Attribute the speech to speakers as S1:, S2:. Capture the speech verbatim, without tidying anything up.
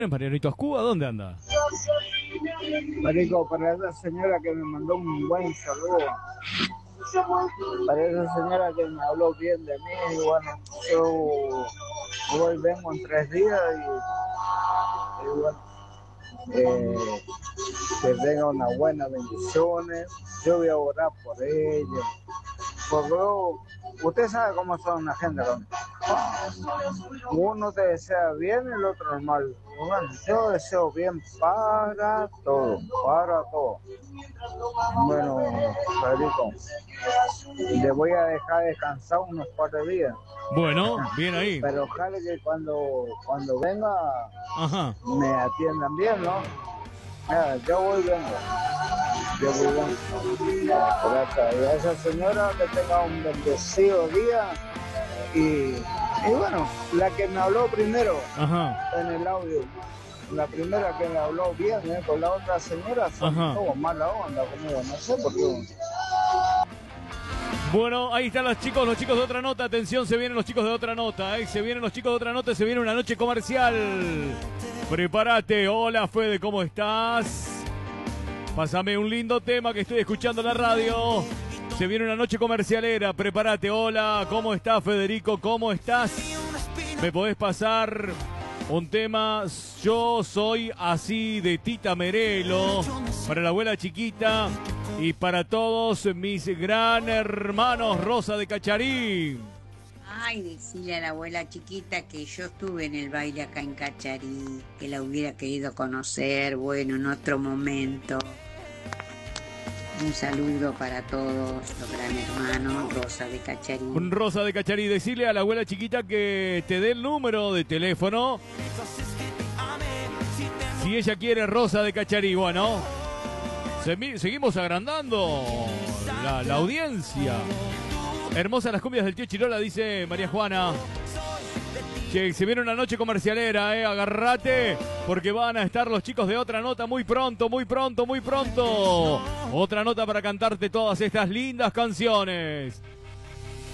S1: Marianito Ascuba, ¿dónde anda?
S2: Marico, para esa señora que me mandó un buen saludo, para esa señora que me habló bien de mí, y bueno, yo hoy vengo en tres días y, y bueno, eh, que tenga unas buenas bendiciones. Yo voy a orar por ella, porque yo, usted sabe cómo son la gente, ¿no? Uno te desea bien y el otro mal. Bueno, yo deseo bien para todo, para todo. Bueno, Federico, le voy a dejar descansar unos par de días.
S1: Bueno, bien ahí.
S2: Pero ojalá que cuando, cuando venga,
S1: Ajá.
S2: me atiendan bien, ¿no? Mira, yo voy vengo. Yo voy vengo. Gracias. Y a esa señora que tenga un bendecido día. Y, y bueno, la que me habló primero,
S1: Ajá,
S2: en el audio, la primera que me habló bien, ¿eh? Con la otra señora son como mala onda conmigo, no sé por qué.
S1: Bueno, ahí están los chicos, los chicos de Otra Nota. Atención, se vienen los chicos de Otra Nota, ¿eh? Se vienen los chicos de Otra Nota, se viene una noche comercial. Prepárate. Hola, Fede, ¿cómo estás? Pásame un lindo tema que estoy escuchando en la radio. Se viene una noche comercialera, prepárate. Hola, ¿cómo estás, Federico? ¿Cómo estás? ¿Me podés pasar un tema? Yo soy así, de Tita Merelo, para la abuela chiquita y para todos mis gran hermanos Rosa de Cacharí.
S3: Ay, decirle a la abuela chiquita que yo estuve en el baile acá en Cacharí, que la hubiera querido conocer, bueno, en otro momento. Un saludo para todos los gran hermanos, Rosa de Cacharí.
S1: Rosa de Cacharí, decirle a la abuela chiquita que te dé el número de teléfono. Si ella quiere, Rosa de Cacharí. Bueno, se, seguimos agrandando la, la audiencia. Hermosas las cumbias del tío Chirola, dice María Juana. Che, se viene una noche comercialera, eh, agárrate, porque van a estar los chicos de Otra Nota muy pronto, muy pronto, muy pronto. Otra Nota para cantarte todas estas lindas canciones.